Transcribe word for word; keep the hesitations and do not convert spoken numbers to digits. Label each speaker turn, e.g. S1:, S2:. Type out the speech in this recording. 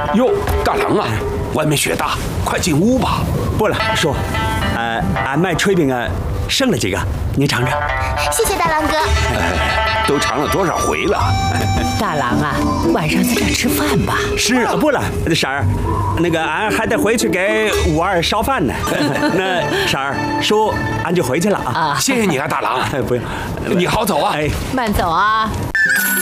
S1: 哟，大郎啊，外面雪大，快进屋吧。
S2: 不了，叔，呃，俺卖炊饼啊，剩了几个，您尝尝。
S3: 谢谢大郎哥。
S1: 哎，都尝了多少回了？
S4: 大郎啊，晚上在这儿吃饭吧。
S2: 是，不了，婶儿，那个俺还得回去给五二烧饭呢。那婶儿，叔，俺就回去了啊。
S1: 谢谢你啊，大郎。
S2: 不用，
S1: 你好走啊。
S2: 哎，
S4: 慢走啊。